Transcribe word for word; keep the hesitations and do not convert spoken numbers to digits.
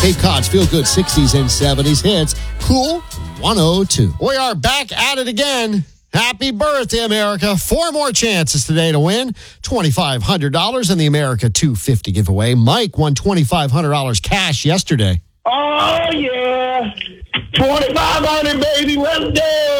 Cape Cod's Feel Good sixties and seventies hits. Cool one oh two. We are back at it again. Happy birthday, America. Four more chances today to win twenty-five hundred dollars in the America two fifty giveaway. Mike won twenty-five hundred dollars cash yesterday. Oh, yeah. twenty-five hundred, baby. Let's go.